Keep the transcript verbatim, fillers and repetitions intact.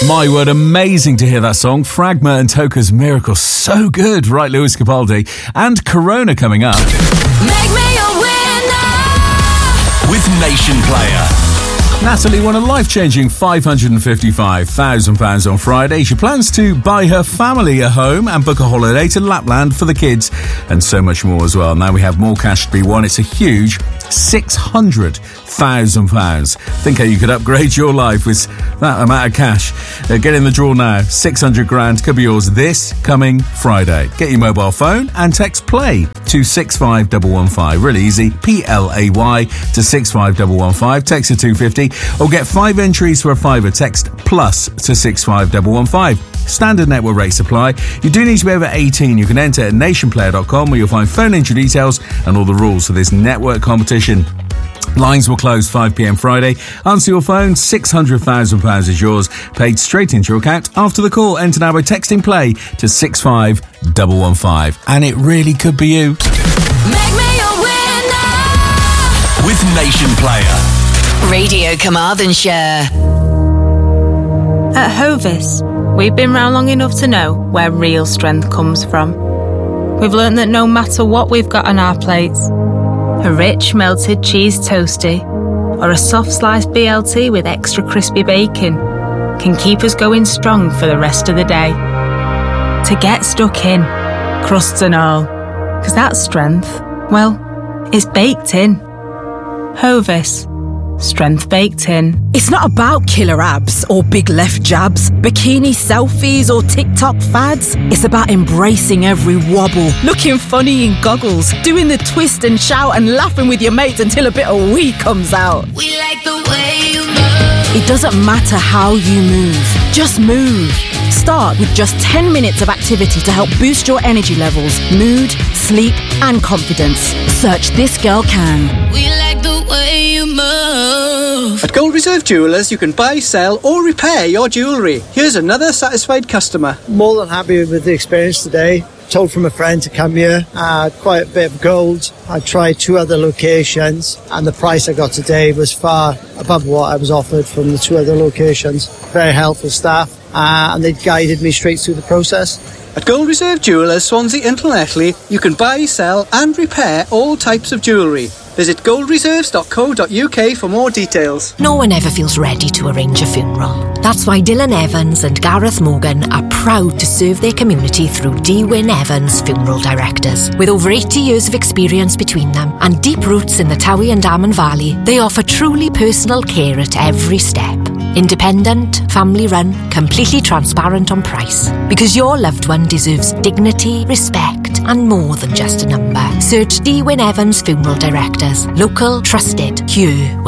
My word, amazing to hear that song. Fragma and Toka's Miracle. So good. Right, Lewis Capaldi. And Corona coming up. Make me a winner with Nation Player. Natalie won a life-changing five hundred fifty-five thousand pounds on Friday. She plans to buy her family a home and book a holiday to Lapland for the kids and so much more as well. Now we have more cash to be won. It's a huge six hundred thousand pounds. Think how you could upgrade your life with that amount of cash. Uh, get in the draw now. six hundred grand could be yours this coming Friday. Get your mobile phone and text PLAY to six five one one five. Really easy. P L A Y to six five one one five. Text to two fifty or get five entries for a fiver. Text plus to six five one one five. Standard network rates apply. You do need to be over eighteen. You can enter at nation player dot com where you'll find phone entry details and all the rules for this network competition. Lines will close five p.m. Friday. Answer your phone, six hundred thousand pounds is yours, paid straight into your account after the call. Enter now by texting PLAY to six five one one five. And it really could be you. Make me a winner with Nation Player. Radio Carmarthenshire. At Hovis, we've been round long enough to know where real strength comes from. We've learnt that no matter what we've got on our plates, a rich melted cheese toasty or a soft sliced B L T with extra crispy bacon can keep us going strong for the rest of the day. To get stuck in, crusts and all, because that strength, well, it's baked in. Hovis. Strength baked in. It's not about killer abs or big left jabs, bikini selfies or TikTok fads. It's about embracing every wobble, looking funny in goggles, doing the twist and shout and laughing with your mates until a bit of wee comes out. We like the way you move. It doesn't matter how you move, just move. Start with just ten minutes of activity to help boost your energy levels, mood, sleep and confidence. Search This Girl Can. We like the way you move. At Gold Reserve Jewellers, you can buy, sell or repair your jewellery. Here's another satisfied customer. More than happy with the experience today. Told from a friend to come here. Uh, quite a bit of gold. I tried two other locations and the price I got today was far above what I was offered from the two other locations. Very helpful staff uh, and they guided me straight through the process. At Gold Reserve Jewellers, Swansea and Llanelli, you can buy, sell and repair all types of jewellery. Visit gold reserves dot co dot uk for more details. No one ever feels ready to arrange a funeral. That's why Dylan Evans and Gareth Morgan are proud to serve their community through D. Wyn Evans Funeral Directors. With over eighty years of experience between them and deep roots in the Towie and Darman Valley, they offer truly personal care at every step. Independent, family-run, completely transparent on price. Because your loved one deserves dignity, respect and more than just a number. Search D. Wyn Evans Funeral Directors. Local, trusted, Hugh.